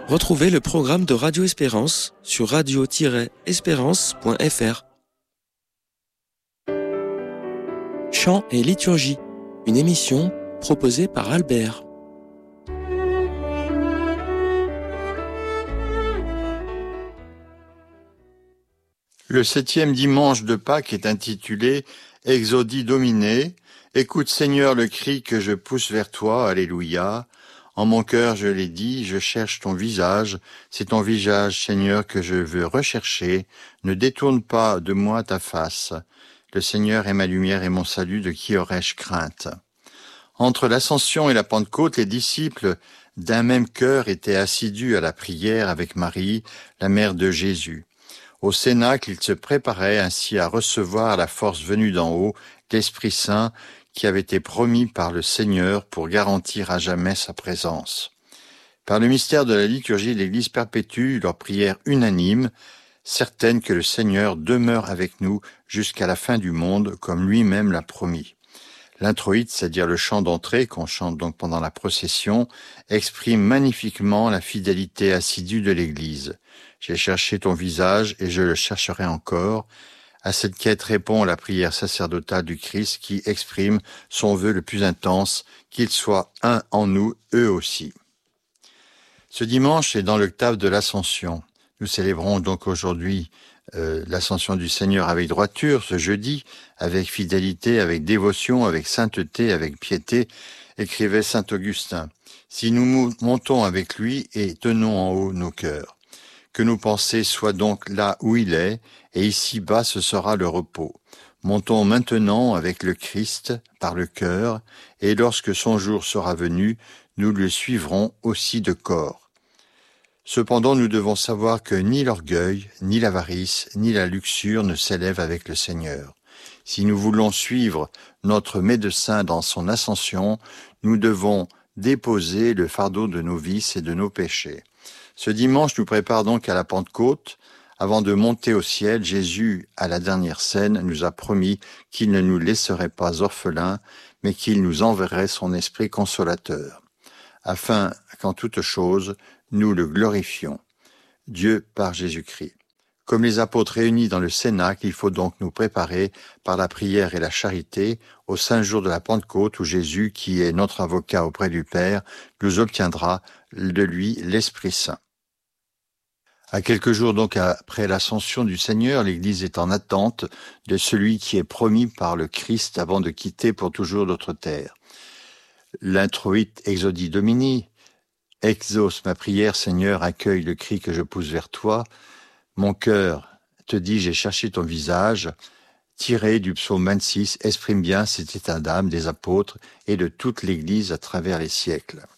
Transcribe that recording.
Retrouvez le programme de Radio Espérance sur radio-espérance.fr. Chant et liturgie, une émission proposée par Albert. Le 7e dimanche de Pâques est intitulé « Exaudi Domine ». Écoute Seigneur le cri que je pousse vers toi, Alléluia. En mon cœur, je l'ai dit, je cherche ton visage. C'est ton visage, Seigneur, que je veux rechercher. Ne détourne pas de moi ta face. Le Seigneur est ma lumière et mon salut, de qui aurais-je crainte? Entre l'Ascension et la Pentecôte, les disciples d'un même cœur étaient assidus à la prière avec Marie, la mère de Jésus. Au Cénacle, ils se préparaient ainsi à recevoir la force venue d'en haut, l'Esprit Saint, qui avait été promis par le Seigneur pour garantir à jamais sa présence. Par le mystère de la liturgie, l'Église perpétue leur prière unanime, certaine que le Seigneur demeure avec nous jusqu'à la fin du monde, comme lui-même l'a promis. L'introïte, c'est-à-dire le chant d'entrée, qu'on chante donc pendant la procession, exprime magnifiquement la fidélité assidue de l'Église. J'ai cherché ton visage et je le chercherai encore. À cette quête répond la prière sacerdotale du Christ qui exprime son vœu le plus intense, qu'il soit un en nous, eux aussi. Ce dimanche est dans l'octave de l'Ascension. Nous célébrons donc aujourd'hui l'Ascension du Seigneur avec droiture, ce jeudi, avec fidélité, avec dévotion, avec sainteté, avec piété, écrivait saint Augustin. Si nous montons avec lui et tenons en haut nos cœurs, que nos pensées soient donc là où il est, et ici-bas ce sera le repos. Montons maintenant avec le Christ par le cœur, et lorsque son jour sera venu, nous le suivrons aussi de corps. Cependant, nous devons savoir que ni l'orgueil, ni l'avarice, ni la luxure ne s'élèvent avec le Seigneur. Si nous voulons suivre notre médecin dans son ascension, nous devons déposer le fardeau de nos vices et de nos péchés. Ce dimanche nous prépare donc à la Pentecôte. Avant de monter au ciel, Jésus, à la dernière scène, nous a promis qu'il ne nous laisserait pas orphelins, mais qu'il nous enverrait son Esprit consolateur, afin qu'en toute chose, nous le glorifions. Dieu par Jésus-Christ. Comme les apôtres réunis dans le Cénacle, il faut donc nous préparer par la prière et la charité au saint jour de la Pentecôte où Jésus, qui est notre avocat auprès du Père, nous obtiendra de lui l'Esprit Saint. À quelques jours donc après l'ascension du Seigneur, l'Église est en attente de celui qui est promis par le Christ avant de quitter pour toujours notre terre. L'introïte Exaudi Domini, exauce ma prière, Seigneur, accueille le cri que je pousse vers toi. Mon cœur te dit, j'ai cherché ton visage, tiré du psaume 26, exprime bien cet état d'âme des apôtres et de toute l'Église à travers les siècles.